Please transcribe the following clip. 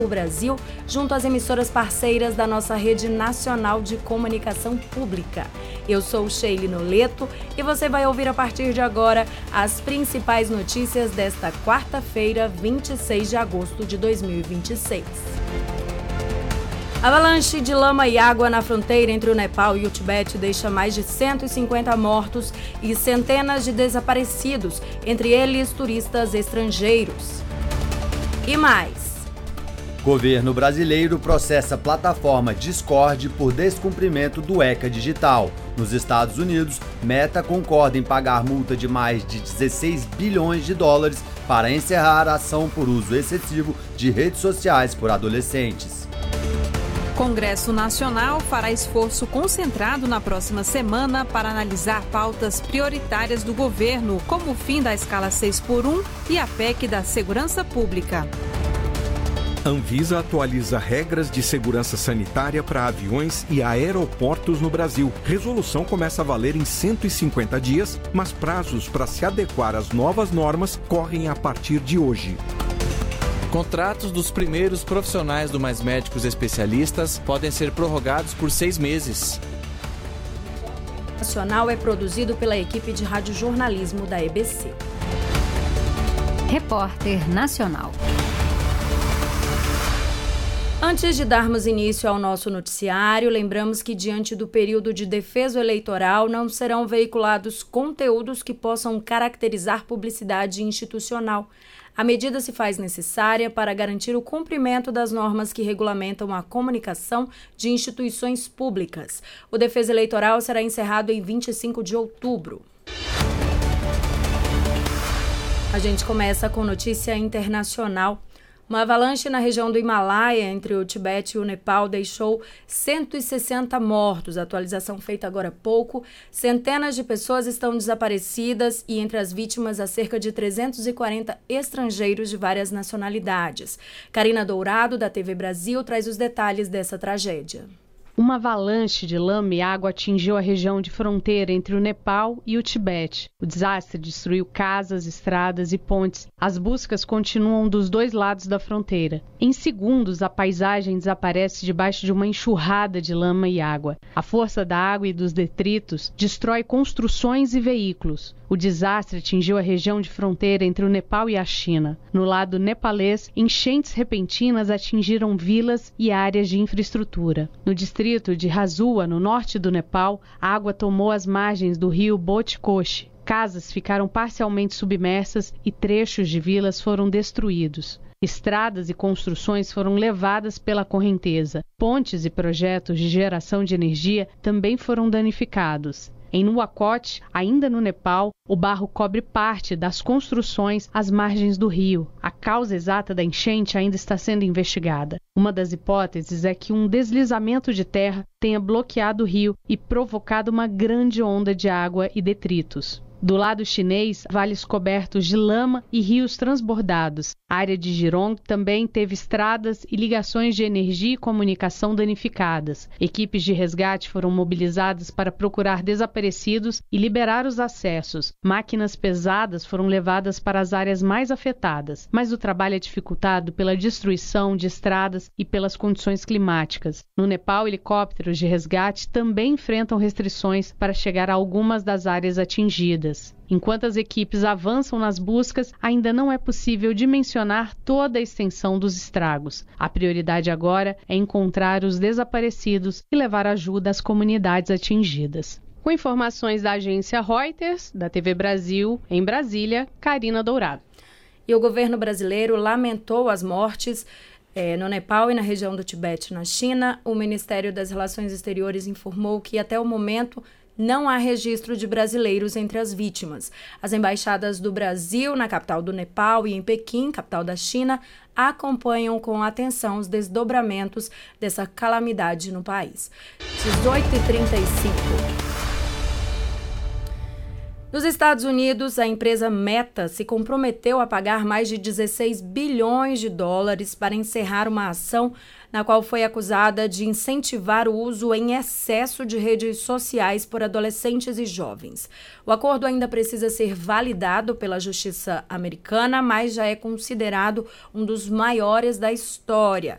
o Brasil, junto às emissoras parceiras da nossa rede nacional de comunicação pública. Eu sou Sheila Noleto e você vai ouvir a partir de agora as principais notícias desta quarta-feira, 26 de agosto de 2026. Avalanche de lama e água na fronteira entre o Nepal e o Tibete deixa mais de 150 mortos e centenas de desaparecidos, entre eles turistas estrangeiros. E mais. Governo brasileiro processa plataforma Discord por descumprimento do ECA digital. Nos Estados Unidos, Meta concorda em pagar multa de mais de 16 bilhões de dólares para encerrar a ação por uso excessivo de redes sociais por adolescentes. Congresso Nacional fará esforço concentrado na próxima semana para analisar pautas prioritárias do governo, como o fim da escala 6x1 e a PEC da segurança pública. Anvisa atualiza regras de segurança sanitária para aviões e aeroportos no Brasil. Resolução começa a valer em 150 dias, mas prazos para se adequar às novas normas correm a partir de hoje. Contratos dos primeiros profissionais do Mais Médicos Especialistas podem ser prorrogados por 6 meses. O Nacional é produzido pela equipe de radiojornalismo da EBC. Repórter Nacional. Antes de darmos início ao nosso noticiário, lembramos que diante do período de defeso eleitoral não serão veiculados conteúdos que possam caracterizar publicidade institucional. A medida se faz necessária para garantir o cumprimento das normas que regulamentam a comunicação de instituições públicas. O defeso eleitoral será encerrado em 25 de outubro. A gente começa com notícia internacional. Uma avalanche na região do Himalaia, entre o Tibete e o Nepal, deixou 160 mortos. Atualização feita agora há pouco. Centenas de pessoas estão desaparecidas e entre as vítimas há cerca de 340 estrangeiros de várias nacionalidades. Karina Dourado, da TV Brasil, traz os detalhes dessa tragédia. Uma avalanche de lama e água atingiu a região de fronteira entre o Nepal e o Tibete. O desastre destruiu casas, estradas e pontes. As buscas continuam dos dois lados da fronteira. Em segundos, a paisagem desaparece debaixo de uma enxurrada de lama e água. A força da água e dos detritos destrói construções e veículos. O desastre atingiu a região de fronteira entre o Nepal e a China. No lado nepalês, enchentes repentinas atingiram vilas e áreas de infraestrutura. No distrito de Hazua, no norte do Nepal, a água tomou as margens do rio Botikoshi. Casas ficaram parcialmente submersas e trechos de vilas foram destruídos. Estradas e construções foram levadas pela correnteza. Pontes e projetos de geração de energia também foram danificados. Em Nuwakot, ainda no Nepal, o barro cobre parte das construções às margens do rio. A causa exata da enchente ainda está sendo investigada. Uma das hipóteses é que um deslizamento de terra tenha bloqueado o rio e provocado uma grande onda de água e detritos. Do lado chinês, vales cobertos de lama e rios transbordados. A área de Jirong também teve estradas e ligações de energia e comunicação danificadas. Equipes de resgate foram mobilizadas para procurar desaparecidos e liberar os acessos. Máquinas pesadas foram levadas para as áreas mais afetadas, mas o trabalho é dificultado pela destruição de estradas e pelas condições climáticas. No Nepal, helicópteros de resgate também enfrentam restrições para chegar a algumas das áreas atingidas. Enquanto as equipes avançam nas buscas, ainda não é possível dimensionar toda a extensão dos estragos. A prioridade agora é encontrar os desaparecidos e levar ajuda às comunidades atingidas. Com informações da agência Reuters, da TV Brasil, em Brasília, Karina Dourado. E o governo brasileiro lamentou as mortes no Nepal e na região do Tibete, na China. O Ministério das Relações Exteriores informou que, até o momento, não há registro de brasileiros entre as vítimas. As embaixadas do Brasil na capital do Nepal e em Pequim, capital da China, acompanham com atenção os desdobramentos dessa calamidade no país. 18h35. Nos Estados Unidos, a empresa Meta se comprometeu a pagar mais de 16 bilhões de dólares para encerrar uma ação na qual foi acusada de incentivar o uso em excesso de redes sociais por adolescentes e jovens. O acordo ainda precisa ser validado pela Justiça americana, mas já é considerado um dos maiores da história.